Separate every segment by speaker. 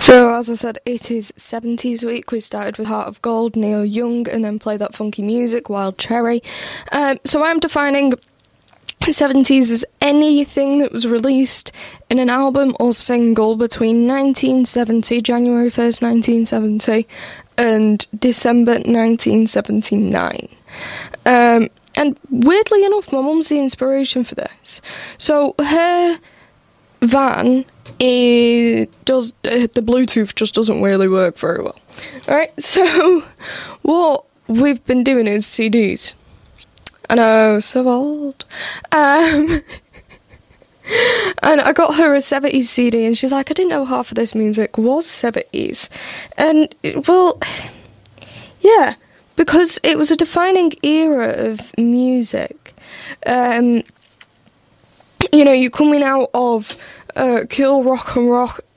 Speaker 1: So, as I said, it is 70s week. We started with Heart of Gold, Neil Young, and then Play That Funky Music, Wild Cherry. So I'm defining 70s as anything that was released in an album or single between 1970, January 1st, 1970, and December 1979. And weirdly enough, my mum's the inspiration for this. So her van the Bluetooth just doesn't really work very well. Alright, so what we've been doing is CDs. I know, so old. And I got her a 70s CD, and she's like, I didn't know half of this music was 70s. And, well, yeah, because it was a defining era of music. You're coming out of cool rock and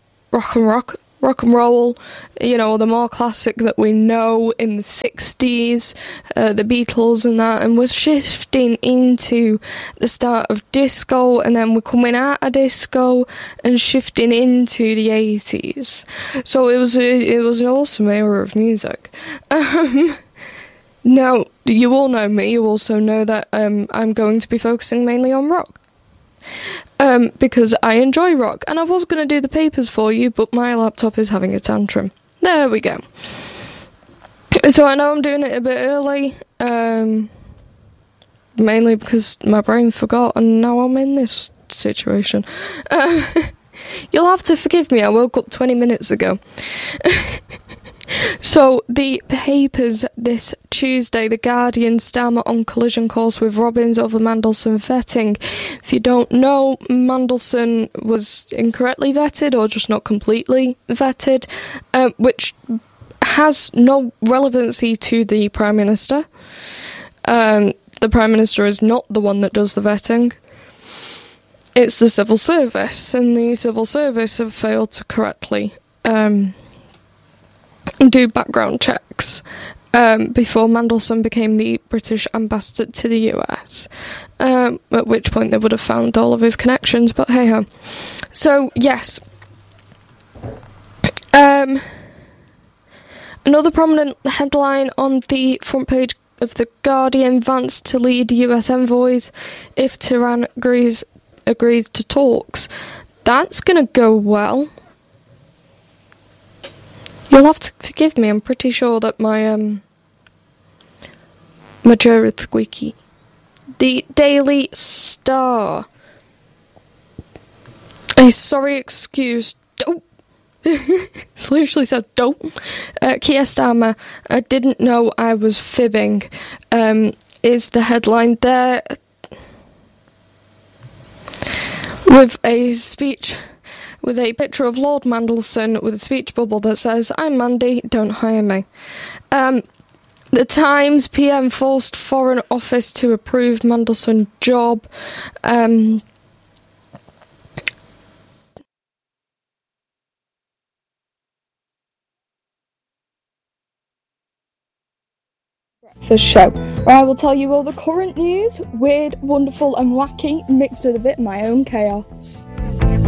Speaker 1: roll, the more classic that we know in the 60s, the Beatles and that, and we're shifting into the start of disco, and then we're coming out of disco and shifting into the 80s. So it was an awesome era of music. Now, you all know me, you also know that I'm going to be focusing mainly on rock. Because I enjoy rock, and I was going to do the papers for you, but my laptop is having a tantrum. There we go. So I know I'm doing it a bit early, mainly because my brain forgot, and now I'm in this situation. You'll have to forgive me, I woke up 20 minutes ago. So, the papers this Tuesday, The Guardian, Starmer on collision course with Robbins over Mandelson vetting. If you don't know, Mandelson was incorrectly vetted or just not completely vetted, which has no relevancy to the Prime Minister. The Prime Minister is not the one that does the vetting. It's the Civil Service, and the Civil Service have failed to correctly do background checks before Mandelson became the British ambassador to the US, at which point they would have found all of his connections, but hey-ho. So, yes. Another prominent headline on the front page of The Guardian: Vance to lead US envoys if Tehran agrees to talks. That's going to go well. You'll have to forgive me, I'm pretty sure that my jaw is squeaky. The Daily Star. A sorry excuse. Don't. It's literally said, don't. Keir Starmer, I didn't know I was fibbing, is the headline there. With a speech, with a picture of Lord Mandelson with a speech bubble that says, I'm Mandy, don't hire me. The Times: PM forced Foreign Office to approve Mandelson job. For show, where I will tell you all the current news, weird, wonderful and wacky, mixed with a bit of my own chaos.